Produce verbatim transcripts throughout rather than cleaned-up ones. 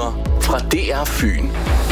Nyheder fra D R Fyn.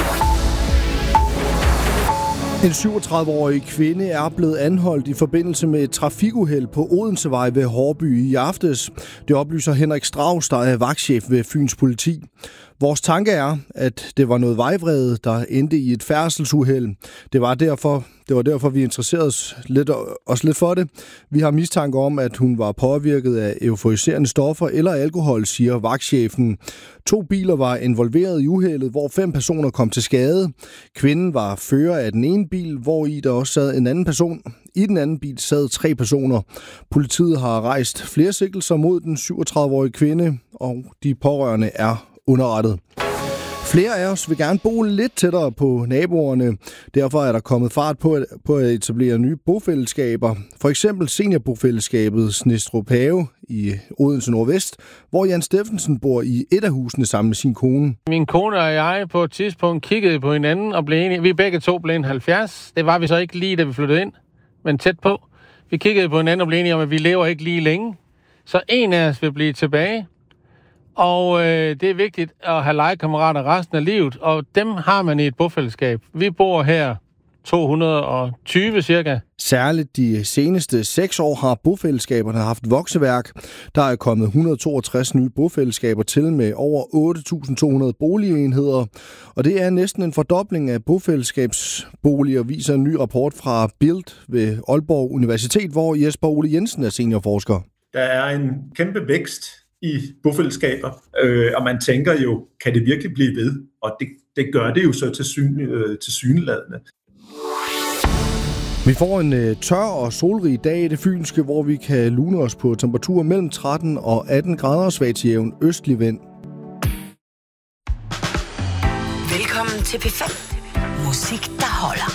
En syvogtredive-årig kvinde er blevet anholdt i forbindelse med et trafikuheld på Odensevej ved Hårby i aftes. Det oplyser Henrik Strauss, der er vagtchef ved Fyns Politi. Vores tanke er, at det var noget vejvrede, der endte i et færdselsuheld. Det var derfor, det var derfor vi interesserede os lidt, os lidt for det. Vi har mistanke om, at hun var påvirket af euforiserende stoffer eller alkohol, siger vagtchefen. To biler var involveret i uheldet, hvor fem personer kom til skade. Kvinden var fører af den ene bil, hvor i der også sad en anden person. I den anden bil sad tre personer. Politiet har rejst flere sigtelser mod den syvogtredive-årige kvinde, og de pårørende er underrettet. Flere af os vil gerne bo lidt tættere på naboerne. Derfor er der kommet fart på at, på at etablere nye bofællesskaber. For eksempel seniorbofællesskabet Snestrup Have i Odense Nordvest, hvor Jan Steffensen bor i et af husene sammen med sin kone. Min kone og jeg på et tidspunkt kiggede på hinanden og blev enige. Vi begge to blev halvfjerds. Det var vi så ikke lige, da vi flyttede ind, men tæt på. Vi kiggede på hinanden og blev enige om, at vi lever ikke lige længe. Så en af os vil blive tilbage. Og øh, det er vigtigt at have legekammerater resten af livet, og dem har man i et bofællesskab. Vi bor her to hundrede og tyve cirka. Særligt de seneste seks år har bofællesskaberne haft vokseværk. Der er kommet et hundrede og toogtres nye bofællesskaber til med over otte tusind to hundrede boligenheder. Og det er næsten en fordobling af bofællesskabsboliger, viser en ny rapport fra Bild ved Aalborg Universitet, hvor Jesper Ole Jensen er seniorforsker. Der er en kæmpe vækst i bofællesskaber, øh, og man tænker jo, kan det virkelig blive ved? Og det, det gør det jo så til, syn, øh, til syneladende. Vi får en øh, tør og solrig dag i det fynske, hvor vi kan lune os på temperaturer mellem tretten og atten grader, svag til jævn østlig vind. Velkommen til P fem. Musik, der holder.